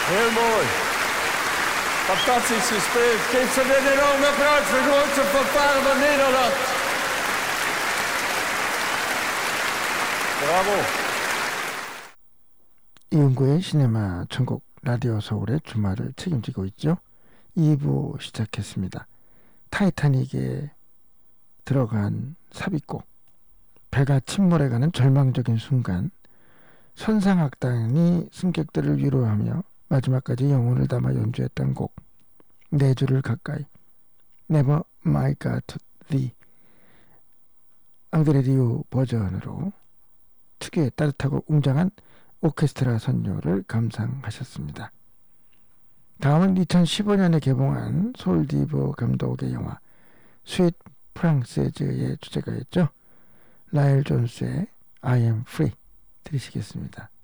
Heel mooi. Fantastisch gespeeld. Geef ze een enorme applaus voor de grootste fanfare van Nederland. Bravo. 이은구의 시네마 천국 라디오 서울의 주말을 책임지고 있죠. 2부 시작했습니다. 타이타닉에 들어간 삽입곡, 배가 침몰해가는 절망적인 순간 선상악단이 승객들을 위로하며 마지막까지 영혼을 담아 연주했던 곡, 4줄을 가까이, Never My God to Thee, 앙드레 리우 버전으로 특유의 따뜻하고 웅장한 오케스트라 선율을 감상하셨습니다. 다음은 2015년에 개봉한 솔디브 감독의 영화 스윗 프랑세즈의 주제가였죠. 라일 존스의 I am free 들으시겠습니다.